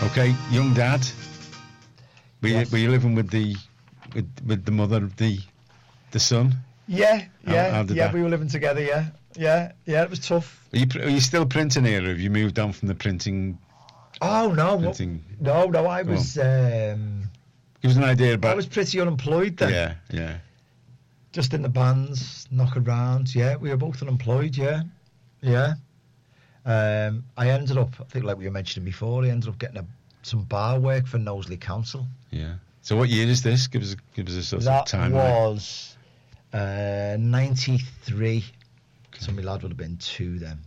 Okay, young dad. Were you living with the mother of the son? Yeah. How did that? We were living together. Yeah. It was tough. Are you still printing here, or have you moved on from the printing? Oh no, printing? No. I was. Give us an idea about. I was pretty unemployed then. Yeah. Just in the bands, knocking around. Yeah, we were both unemployed. Yeah. I ended up, I think, like we were mentioning before, I ended up getting some bar work for Knowsley Council. Yeah. So what year is this? Give us a sort of time. That was 93. Okay. So my lad would have been 2 then.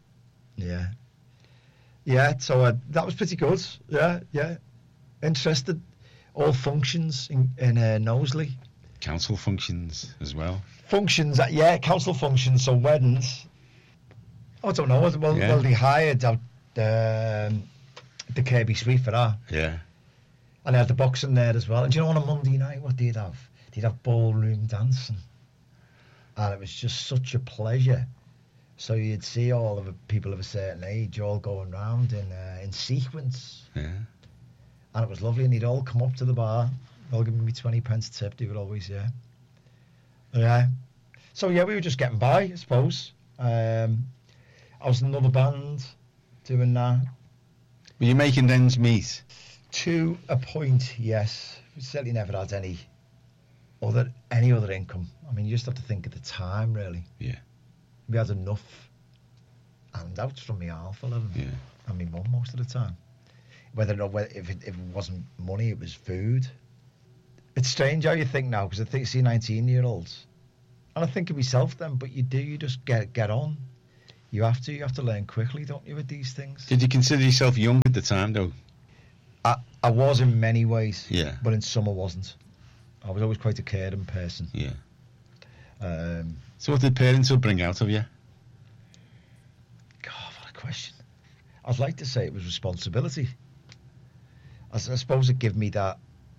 Yeah. So that was pretty good. Yeah. Interested. All functions in Knowsley. Council functions as well. Functions, council functions. So weddings. I don't know. Well, they hired out the Kirby Suite for that. Yeah. And they had the boxing there as well. And do you know, on a Monday night, what they'd have? They'd have ballroom dancing. And it was just such a pleasure. So you'd see all of the people of a certain age all going round in sequence. Yeah. And it was lovely. And they'd all come up to the bar. They'll give me 20 pence tip. They would always, Yeah. So, we were just getting by, I suppose. I was in another band doing that. Were you making ends meet? To a point, yes. We certainly never had any other income. I mean, you just have to think at the time, really. Yeah. We had enough handouts from my half and my mum most of the time. Whether if it wasn't money, it was food. It's strange how you think now, because I think see 19-year-olds, and I think of myself then, but you just get on. You have to learn quickly, don't you, with these things? Did you consider yourself young at the time, though? I was in many ways, yeah, but in some I wasn't. I was always quite a caring person. Yeah. So what did parents bring out of you? God, what a question. I'd like to say it was responsibility. I suppose it gave me that...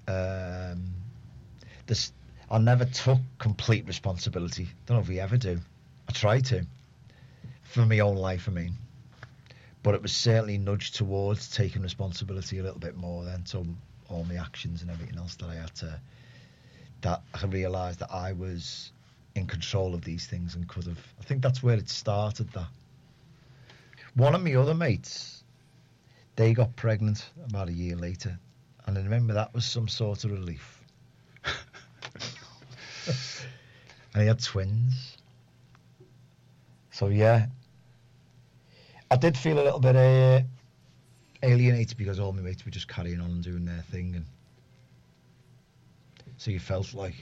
I never took complete responsibility. Don't know if we ever do. I try to. For my own life, I mean. But it was certainly nudged towards taking responsibility a little bit more then. So all my actions and everything else that I had to... That I realised that I was in control of these things and could have... I think that's where it started, that. One of my other mates, they got pregnant about a year later. And I remember that was some sort of relief. And he had twins. So, yeah. I did feel a little bit alienated because all my mates were just carrying on and doing their thing. And so you felt like...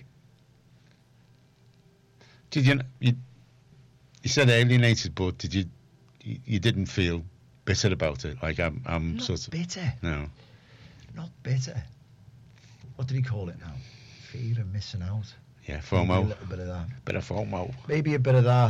Did you said alienated, but did you didn't feel bitter about it? Like I'm not sort of... bitter. No. Not bitter. What did he call it now? Fear of missing out. Yeah, FOMO. Maybe a little bit of that. Bit of FOMO. Maybe a bit of that.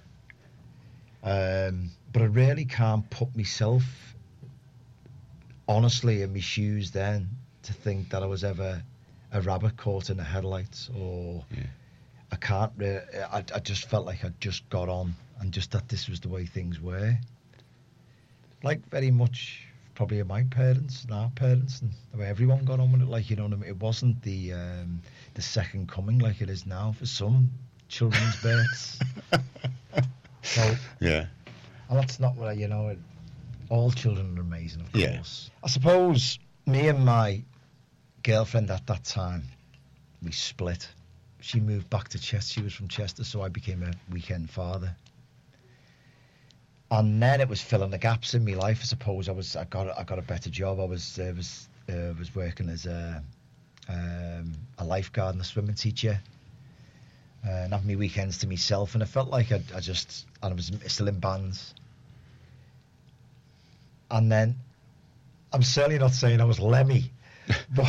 But I really can't put myself, honestly, in my shoes then to think that I was ever a rabbit caught in the headlights, or I can't really... I just felt like I'd just got on and just that this was the way things were. Like very much... probably my parents and our parents and the way everyone got on with it, like, you know what I mean? It wasn't the second coming like it is now for some children's births. So, yeah. And that's not what all children are amazing, of course. Yeah. I suppose me and my girlfriend at that time, we split. She moved back to Chester. She was from Chester, so I became a weekend father. And then it was filling the gaps in my life. I suppose I got a better job. I was working as a lifeguard and a swimming teacher, and having my weekends to myself. And I felt like I was still in bands. And then I'm certainly not saying I was Lemmy, but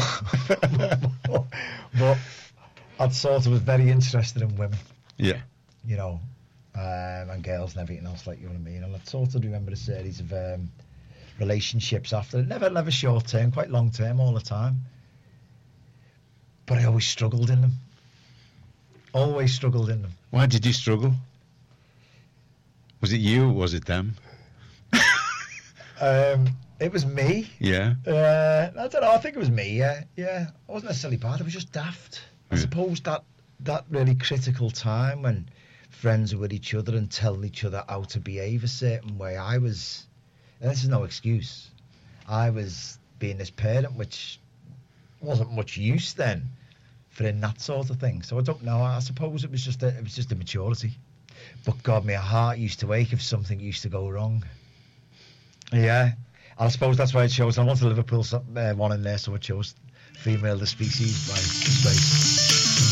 I sort of was very interested in women. Yeah. You know. And girls and everything else, like, you know what I mean. And I sort of remember a series of relationships after. Never short term, quite long term all the time. But I always struggled in them. Always struggled in them. Why did you struggle? Was it you or was it them? It was me. Yeah. I don't know. I think it was me. Yeah. It wasn't necessarily bad. It was just daft. I suppose that really critical time when friends are with each other and telling each other how to behave a certain way. I was, and this is no excuse, I was being this parent, which wasn't much use then for in that sort of thing. So I don't know. I suppose it was just a maturity. But God, my heart used to ache if something used to go wrong. Yeah. I suppose that's why I chose. I wanted Liverpool one in there, so I chose Female the Species by Disgrace.